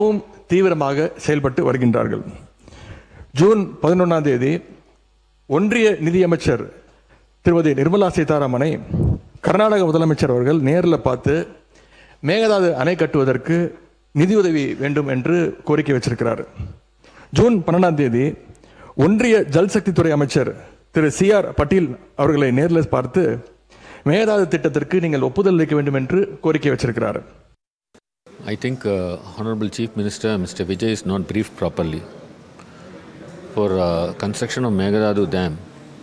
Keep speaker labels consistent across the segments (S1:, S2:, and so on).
S1: தீவிரமாக செயல்பட்டு வருகின்றார்கள். ஜூன் 11ஆம் தேதி ஒன்றிய நிதியமைச்சர் திருமதி நிர்மலா சீதாராமனை கர்நாடக முதலமைச்சர் அவர்கள் நேரில் பார்த்து மேகதாது அணை கட்டுவதற்கு நிதியுதவி வேண்டும் என்று கோரிக்கை வச்சிருக்கிறார். ஜூன் 12ஆம் தேதி ஒன்றிய ஜல்சக்தி துறை அமைச்சர் திரு CR பட்டீல் அவர்களை நேரில் பார்த்து மேகதாது திட்டத்திற்கு நீங்கள் ஒப்புதல் அளிக்க வேண்டும் என்று கோரிக்கை வச்சிருக்கிறார்.
S2: I think Honorable Chief Minister Mr. Vijay is not briefed properly. For construction of Meghadathu Dam,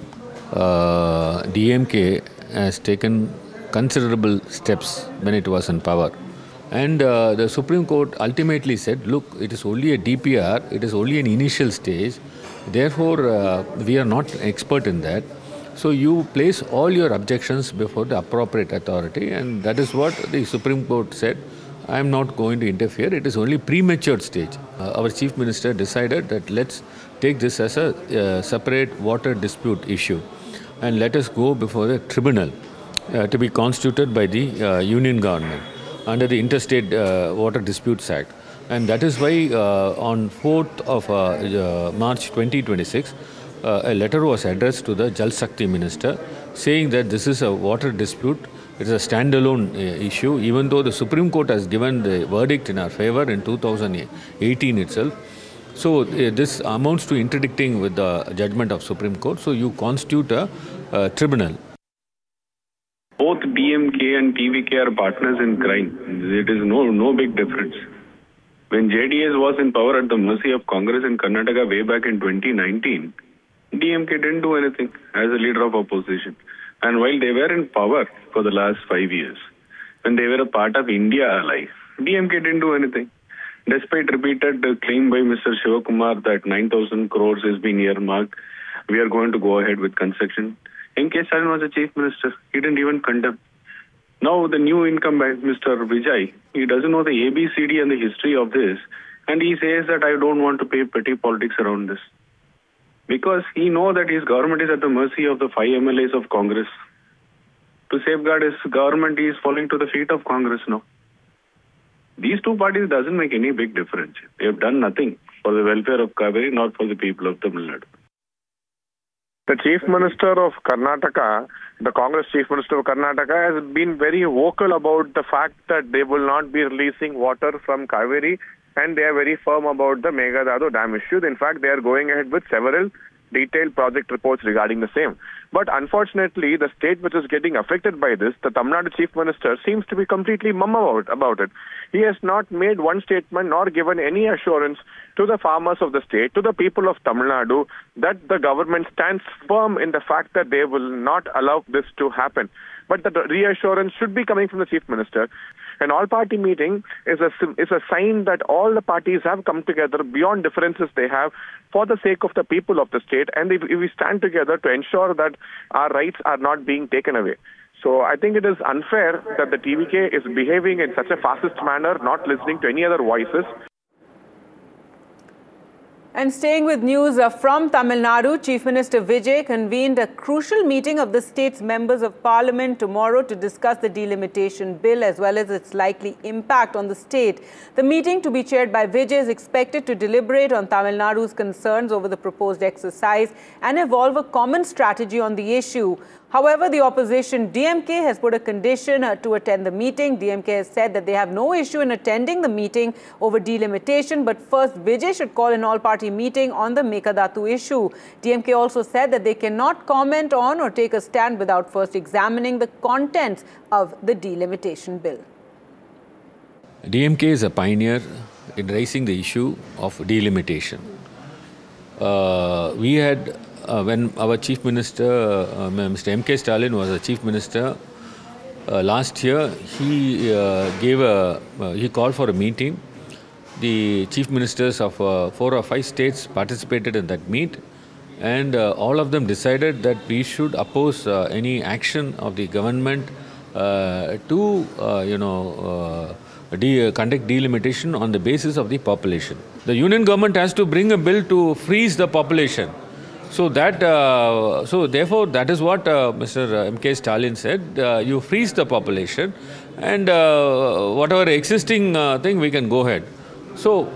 S2: DMK has taken considerable steps when it was in power. And the Supreme Court ultimately said, look, it is only a DPR, it is only an initial stage, therefore we are not expert in that. So you place all your objections before the appropriate authority, and that is what the Supreme Court said. I am not going to interfere, it is only premature stage. Our Chief Minister decided that let's take this as a separate water dispute issue and let us go before the tribunal to be constituted by the Union government under the Interstate Water Disputes Act. And that is why on 4th of March 2026, a letter was addressed to the Jal Shakti Minister saying that this is a water dispute, it is a standalone issue, even though the Supreme Court has given the verdict in our favor in 2018 itself. So this amounts to interdicting with the judgment of Supreme Court, so you constitute a tribunal.
S3: Both DMK and TVK are partners in crime. It is no big difference. When JDS was in power at the mercy of Congress in Karnataka way back in 2019, DMK didn't do anything as a leader of opposition. And while they were in power for the last 5 years, when they were a part of India alive, DMK didn't do anything. Despite repeated claim by Mr. Shivakumar that 9,000 crores has been earmarked, we are going to go ahead with construction. M.K. Stalin was the chief minister. He didn't even condemn. Now the new incumbent, Mr. Vijay, he doesn't know the ABCD and the history of this, and he says that I don't want to pay petty politics around this. Because he knows that his government is at the mercy of the 5 MLAs of Congress. To safeguard his government, he is falling to the feet of Congress now. These two parties doesn't make any big difference. They have done nothing for the welfare of Kaveri, not for the people of Tamil Nadu.
S4: The Chief Minister of Karnataka, the Congress Chief Minister of Karnataka, has been very vocal about the fact that they will not be releasing water from Kaveri, and they are very firm about the Meghadathu Dam issue. In fact, they are going ahead with several detailed project reports regarding the same. But unfortunately, the state which is getting affected by this, the Tamil Nadu Chief Minister, seems to be completely mum about it. He has not made one statement nor given any assurance to the farmers of the state, to the people of Tamil Nadu, that the government stands firm in the fact that they will not allow this to happen. But the reassurance should be coming from the Chief Minister. An all-party meeting is a sign that all the parties have come together beyond differences they have for the sake of the people of the state, and if we stand together to ensure that our rights are not being taken away. So I think it is unfair that the TVK is behaving in such a fascist manner, not listening to any other voices.
S5: And staying with news from Tamil Nadu, Chief Minister Vijay convened a crucial meeting of the state's members of parliament tomorrow to discuss the delimitation bill as well as its likely impact on the state. The meeting, to be chaired by Vijay, is expected to deliberate on Tamil Nadu's concerns over the proposed exercise and evolve a common strategy on the issue. However, the opposition DMK has put a condition to attend the meeting. DMK has said that they have no issue in attending the meeting over delimitation, but first Vijay should call an all-party meeting on the Meghadathu issue. DMK also said that they cannot comment on or take a stand without first examining the contents of the delimitation bill.
S2: DMK is a pioneer in raising the issue of delimitation. We had when our Chief Minister, Mr. M.K. Stalin, was the Chief Minister last year, he called for a meeting. The Chief Ministers of 4 or 5 states participated in that meet, and all of them decided that we should oppose any action of the government to conduct delimitation on the basis of the population. The Union government has to bring a bill to freeze the population. So therefore, that is what Mr. M.K. Stalin said. You freeze the population, and whatever existing thing, we can go ahead. So